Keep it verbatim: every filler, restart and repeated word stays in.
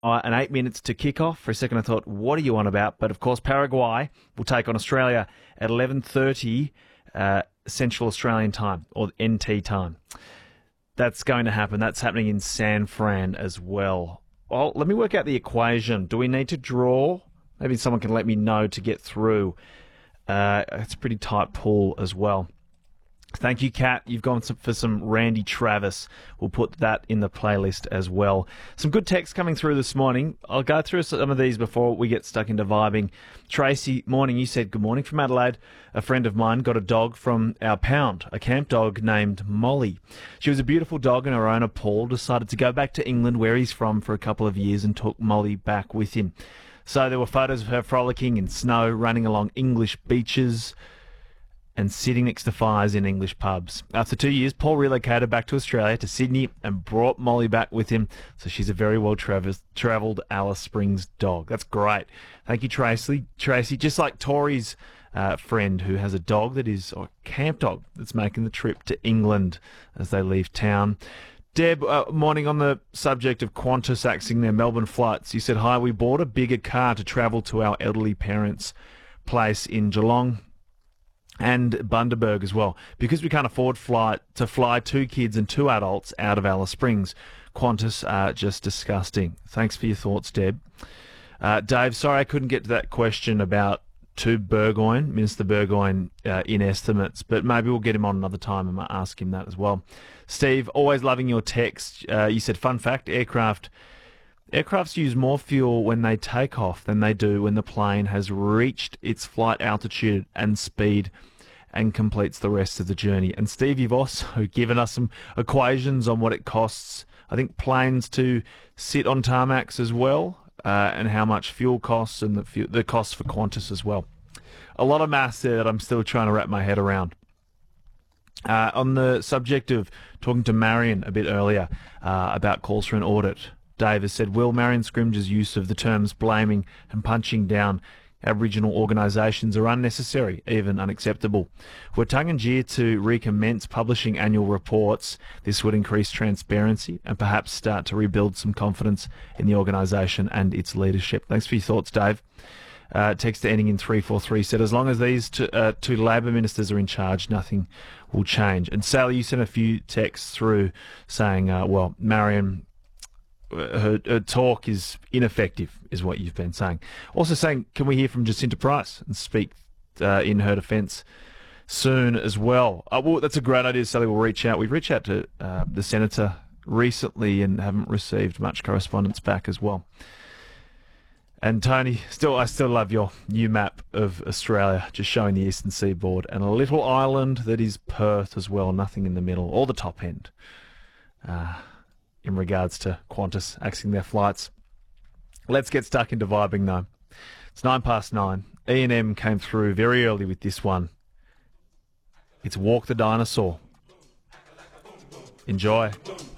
Uh, and eight minutes to kick off. For a second I thought, what are you on about? But of course, Paraguay will take on Australia at eleven thirty uh, Central Australian time, or N T time. That's going to happen. That's happening in San Fran as well. Well, let me work out the equation. Do we need to draw? Maybe someone can let me know to get through. Uh, it's a pretty tight pool as well. Thank you, Kat. You've gone for some Randy Travis. We'll put that in the playlist as well. Some good texts coming through this morning. I'll go through some of these before we get stuck into vibing. Tracy, morning. You said, good morning from Adelaide. A friend of mine got a dog from our pound, a camp dog named Molly. She was a beautiful dog, and her owner, Paul, decided to go back to England, where he's from, for a couple of years and took Molly back with him. So there were photos of her frolicking in snow, running along English beaches, and sitting next to fires in English pubs. After two years, Paul relocated back to Australia, to Sydney, and brought Molly back with him. So she's a very well-travelled Alice Springs dog. That's great. Thank you, Tracy. Tracy, just like Tori's uh, friend who has a dog that is a camp dog that's making the trip to England as they leave town. Deb, uh, morning, on the subject of Qantas axing their Melbourne flights. You said, hi, we bought a bigger car to travel to our elderly parents' place in Geelong and Bundaberg as well, because we can't afford flight to fly two kids and two adults out of Alice Springs. Qantas are just disgusting. Thanks for your thoughts, Deb. Uh, Dave, sorry I couldn't get to that question about to Burgoyne, Minister Burgoyne, uh, in estimates, but maybe we'll get him on another time and might ask him that as well. Steve, always loving your text. Uh, you said, fun fact, aircraft Aircrafts use more fuel when they take off than they do when the plane has reached its flight altitude and speed and completes the rest of the journey. And Steve, you've also given us some equations on what it costs, I think, planes to sit on tarmacs as well, uh, and how much fuel costs, and the, fu- the costs for Qantas as well. A lot of maths there that I'm still trying to wrap my head around. Uh, on the subject of talking to Marion a bit earlier uh, about calls for an audit, Dave has said, Will, Marion Scrimge's use of the terms blaming and punching down Aboriginal organisations are unnecessary, even unacceptable. Were Tungunjir to recommence publishing annual reports, this would increase transparency and perhaps start to rebuild some confidence in the organisation and its leadership. Thanks for your thoughts, Dave. Uh, text ending in three four three said, as long as these two, uh, two Labor ministers are in charge, nothing will change. And Sally, you sent a few texts through saying, uh, well, Marion, Her, her talk is ineffective, is what you've been saying. Also saying, can we hear from Jacinta Price and speak uh, in her defence soon as well? Uh, well, that's a great idea, Sally. We'll reach out. We've reached out to uh, the Senator recently and haven't received much correspondence back as well. And Tony, still, I still love your new map of Australia, just showing the eastern seaboard and a little island that is Perth as well, nothing in the middle, or the top end. Uh, in regards to Qantas axing their flights. Let's get stuck into vibing, though. It's nine past nine. E and M came through very early with this one. It's Walk the Dinosaur. Enjoy.